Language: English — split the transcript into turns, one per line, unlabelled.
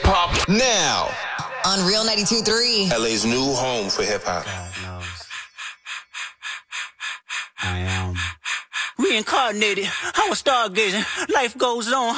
hop now.
On Real 92.3.
LA's new home for hip hop.
God knows. I am reincarnated. I was stargazing. Life goes on.